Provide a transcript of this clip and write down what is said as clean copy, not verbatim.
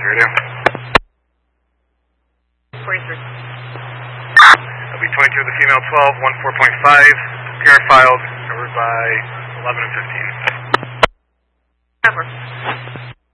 radio. 43. That'll be 22 of the female 12, 14.5. PR filed, covered by 11 and 15.